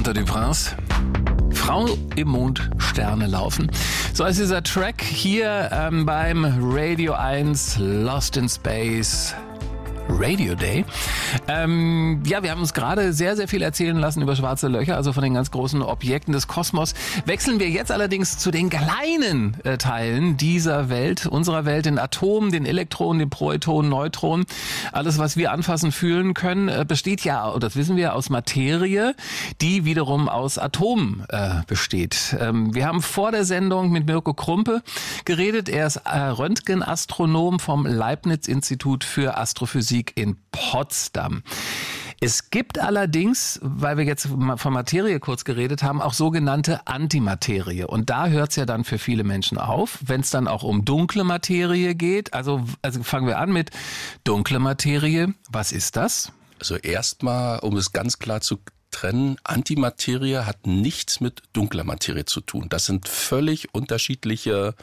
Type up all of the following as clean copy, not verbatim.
Quentin Duprince. Frau im Mond, Sterne laufen. So ist dieser Track hier beim Radio 1 Lost in Space Radio Day. Wir haben uns gerade sehr, sehr viel erzählen lassen über schwarze Löcher, also von den ganz großen Objekten des Kosmos. Wechseln wir jetzt allerdings zu den kleinen Teilen dieser Welt, unserer Welt, den Atomen, den Elektronen, den Protonen, Neutronen. Alles, was wir anfassen, fühlen können, besteht ja, das wissen wir, aus Materie, die wiederum aus Atomen besteht. Wir haben vor der Sendung mit Mirko Krumpe geredet. Er ist Röntgenastronom vom Leibniz-Institut für Astrophysik in Potsdam. Es gibt allerdings, weil wir jetzt von Materie kurz geredet haben, auch sogenannte Antimaterie. Und da hört es ja dann für viele Menschen auf, wenn es dann auch um dunkle Materie geht. Also fangen wir an mit dunkle Materie. Was ist das? Also erstmal, um es ganz klar zu trennen, Antimaterie hat nichts mit dunkler Materie zu tun. Das sind völlig unterschiedliche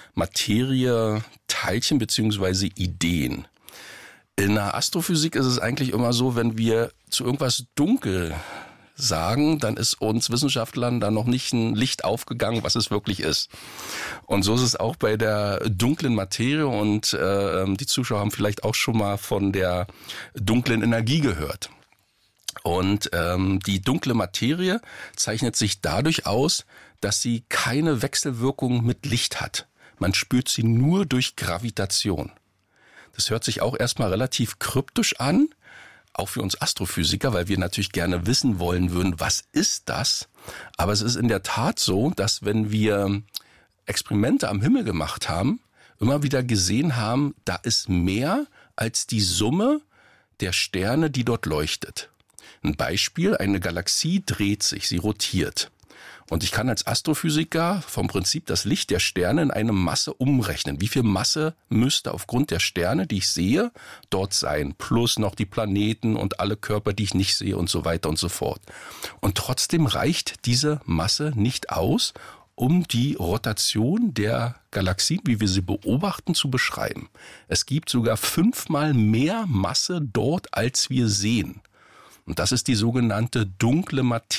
Materieteilchen bzw. Ideen. In der Astrophysik ist es eigentlich immer so, wenn wir zu irgendwas dunkel sagen, dann ist uns Wissenschaftlern da noch nicht ein Licht aufgegangen, was es wirklich ist. Und so ist es auch bei der dunklen Materie und die Zuschauer haben vielleicht auch schon mal von der dunklen Energie gehört. Und die dunkle Materie zeichnet sich dadurch aus, dass sie keine Wechselwirkung mit Licht hat. Man spürt sie nur durch Gravitation. Das hört sich auch erstmal relativ kryptisch an, auch für uns Astrophysiker, weil wir natürlich gerne wissen wollen würden, was ist das? Aber es ist in der Tat so, dass wenn wir Experimente am Himmel gemacht haben, immer wieder gesehen haben, da ist mehr als die Summe der Sterne, die dort leuchtet. Ein Beispiel, eine Galaxie dreht sich, sie rotiert. Und ich kann als Astrophysiker vom Prinzip das Licht der Sterne in eine Masse umrechnen. Wie viel Masse müsste aufgrund der Sterne, die ich sehe, dort sein? Plus noch die Planeten und alle Körper, die ich nicht sehe und so weiter und so fort. Und trotzdem reicht diese Masse nicht aus, um die Rotation der Galaxien, wie wir sie beobachten, zu beschreiben. Es gibt sogar 5-mal mehr Masse dort, als wir sehen. Und das ist die sogenannte dunkle Materie.